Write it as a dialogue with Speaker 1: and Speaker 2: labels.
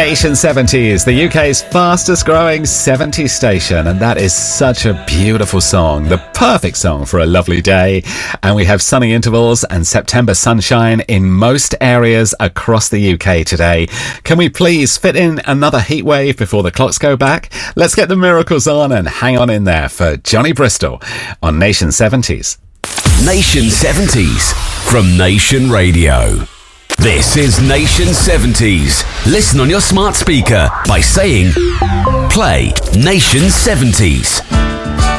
Speaker 1: Nation 70s, the UK's fastest growing 70s station, and that is such a beautiful song, the perfect song for a lovely day. And we have sunny intervals and September sunshine in most areas across the UK today. Can we please fit in another heat wave before the clocks go back? Let's get the miracles on and hang on in there for Johnny Bristol on Nation 70s.
Speaker 2: Nation 70s from Nation Radio. This is Nation 70s. Listen on your smart speaker by saying, play Nation 70s.